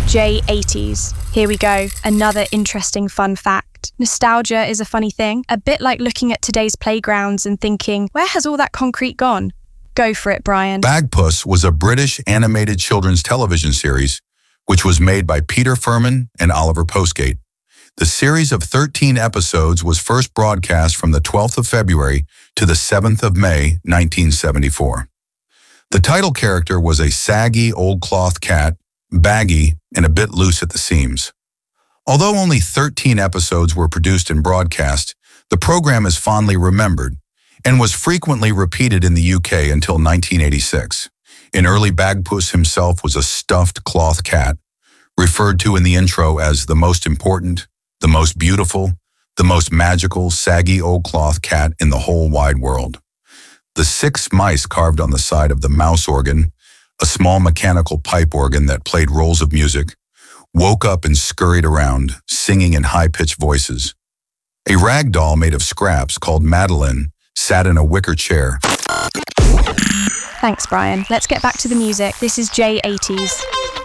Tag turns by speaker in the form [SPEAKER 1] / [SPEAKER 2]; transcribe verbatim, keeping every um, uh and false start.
[SPEAKER 1] J eighties. Here we go, another interesting fun fact. Nostalgia is a funny thing, a bit like looking at today's playgrounds and thinking, where has all that concrete gone? Go for it, Brian.
[SPEAKER 2] Bagpuss was a British animated children's television series which was made by Peter Furman and Oliver Postgate. The series of thirteen episodes was first broadcast from the twelfth of February to the seventh of May, nineteen seventy-four. The title character was a saggy old cloth cat, baggy and a bit loose at the seams. Although only thirteen episodes were produced and broadcast, the program is fondly remembered and was frequently repeated in the U K until nineteen eighty-six. In early, Bagpuss himself was a stuffed cloth cat, referred to in the intro as the most important, the most beautiful, the most magical, saggy old cloth cat in the whole wide world. The six mice carved on the side of the mouse organ, a small mechanical pipe organ that played rolls of music, woke up and scurried around, singing in high-pitched voices. A rag doll made of scraps called Madeline sat in a wicker chair.
[SPEAKER 1] Thanks, Brian. Let's get back to the music. This is J eighties.